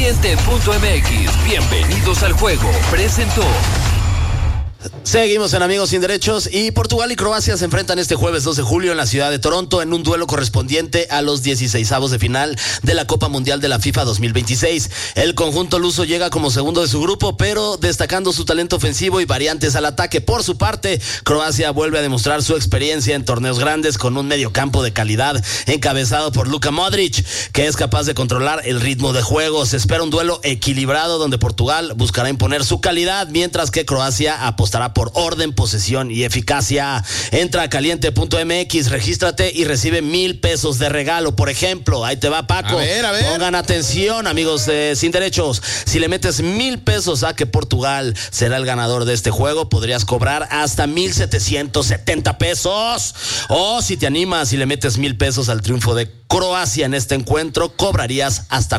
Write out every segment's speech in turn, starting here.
Caliente.mx, bienvenidos al juego, presentó. Seguimos en Amigos Sin Derechos y Portugal y Croacia se enfrentan este jueves 2 de julio en la ciudad de Toronto en un duelo correspondiente a los 16avos de final de la Copa Mundial de la FIFA 2026. El conjunto luso llega como segundo de su grupo, pero destacando su talento ofensivo y variantes al ataque. Por su parte, Croacia vuelve a demostrar su experiencia en torneos grandes con un mediocampo de calidad encabezado por Luka Modric, que es capaz de controlar el ritmo de juego. Se espera un duelo equilibrado donde Portugal buscará imponer su calidad, mientras que Croacia apostará por orden, posesión y eficacia. Entra a caliente.mx, regístrate y recibe $1,000 de regalo. Por ejemplo, ahí te va, Paco. A ver. Pongan atención, amigos Sin Derechos. Si le metes $1,000 a que Portugal será el ganador de este juego, podrías cobrar hasta $1,770. O si te animas y le metes $1,000 al triunfo de Croacia en este encuentro, cobrarías hasta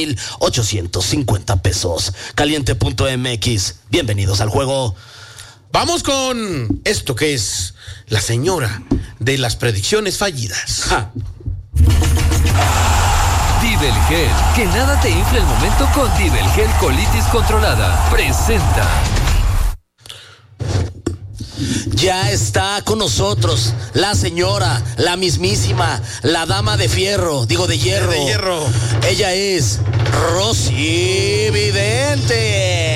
$4,850. Caliente.mx, bienvenidos al juego. Vamos con esto que es la señora de las predicciones fallidas. Ja. Dibelgel, que nada te infle el momento con Dibelgel Colitis Controlada. Presenta. Ya está con nosotros la señora, la mismísima, la dama de fierro, digo de hierro. De hierro. Ella es Rosy Vidente.